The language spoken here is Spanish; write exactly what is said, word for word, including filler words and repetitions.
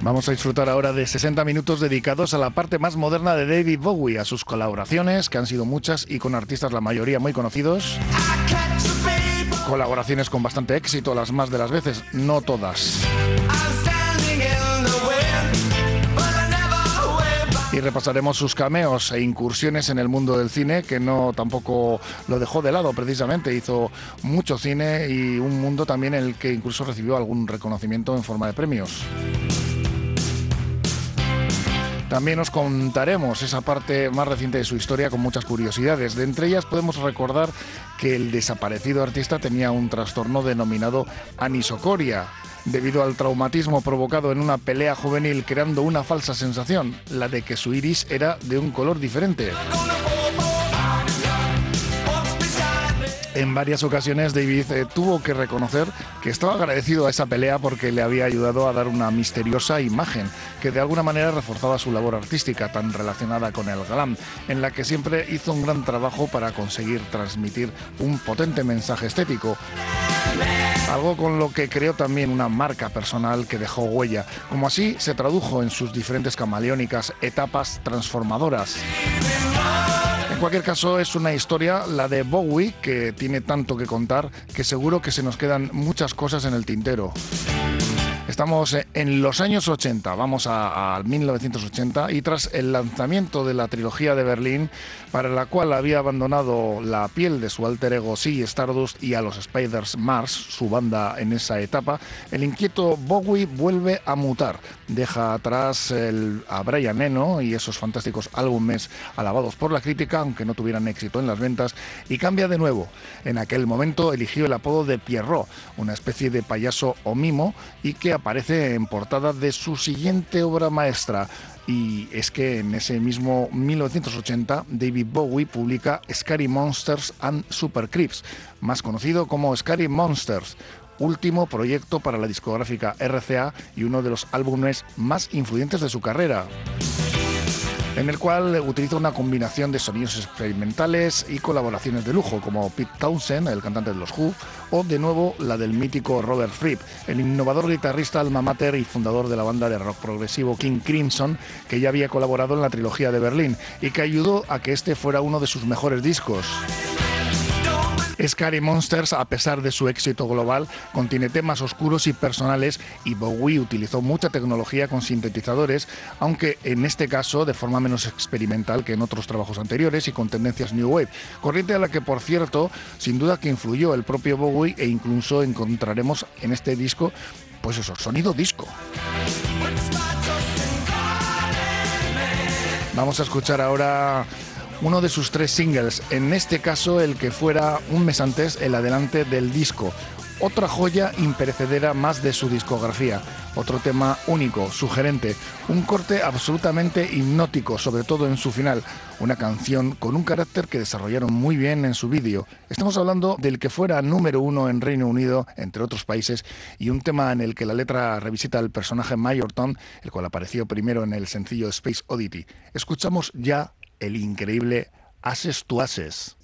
Vamos a disfrutar ahora de sesenta minutos dedicados a la parte más moderna de David Bowie, a sus colaboraciones, que han sido muchas y con artistas la mayoría muy conocidos. Colaboraciones con bastante éxito, las más de las veces, no todas. Y repasaremos sus cameos e incursiones en el mundo del cine, que no tampoco lo dejó de lado precisamente. Hizo mucho cine y un mundo también en el que incluso recibió algún reconocimiento en forma de premios. También os contaremos esa parte más reciente de su historia con muchas curiosidades. De entre ellas podemos recordar que el desaparecido artista tenía un trastorno denominado anisocoria, debido al traumatismo provocado en una pelea juvenil, creando una falsa sensación, la de que su iris era de un color diferente. En varias ocasiones David eh, tuvo que reconocer que estaba agradecido a esa pelea porque le había ayudado a dar una misteriosa imagen que de alguna manera reforzaba su labor artística tan relacionada con el glam, en la que siempre hizo un gran trabajo para conseguir transmitir un potente mensaje estético. Algo con lo que creó también una marca personal que dejó huella, como así se tradujo en sus diferentes camaleónicas etapas transformadoras. En cualquier caso, es una historia, la de Bowie, que tiene tanto que contar que seguro que se nos quedan muchas cosas en el tintero. Estamos en los años ochenta, vamos a, a mil novecientos ochenta, y tras el lanzamiento de la trilogía de Berlín, para la cual había abandonado la piel de su alter ego Ziggy Stardust y a los Spiders Mars, su banda en esa etapa, el inquieto Bowie vuelve a mutar. Deja atrás el, a Brian Eno y esos fantásticos álbumes alabados por la crítica, aunque no tuvieran éxito en las ventas, y cambia de nuevo. En aquel momento eligió el apodo de Pierrot, una especie de payaso o mimo, y que aparece en portada de su siguiente obra maestra. Y es que en ese mismo mil novecientos ochenta David Bowie publica Scary Monsters and Super Creeps, más conocido como Scary Monsters, último proyecto para la discográfica R C A y uno de los álbumes más influyentes de su carrera, en el cual utiliza una combinación de sonidos experimentales y colaboraciones de lujo, como Pete Townshend, el cantante de los Who, o de nuevo la del mítico Robert Fripp, el innovador guitarrista alma mater y fundador de la banda de rock progresivo King Crimson, que ya había colaborado en la trilogía de Berlín y que ayudó a que este fuera uno de sus mejores discos. Scary Monsters, a pesar de su éxito global, contiene temas oscuros y personales, y Bowie utilizó mucha tecnología con sintetizadores, aunque en este caso de forma menos experimental que en otros trabajos anteriores y con tendencias New Wave, corriente a la que, por cierto, sin duda que influyó el propio Bowie, e incluso encontraremos en este disco, pues eso, sonido disco. Vamos a escuchar ahora uno de sus tres singles, en este caso el que fuera un mes antes el adelante del disco. Otra joya imperecedera más de su discografía, otro tema único, sugerente, un corte absolutamente hipnótico, sobre todo en su final, una canción con un carácter que desarrollaron muy bien en su vídeo. Estamos hablando del que fuera número uno en Reino Unido, entre otros países, y un tema en el que la letra revisita al personaje Major Tom, el cual apareció primero en el sencillo Space Oddity. Escuchamos ya el increíble Ashes to Ashes.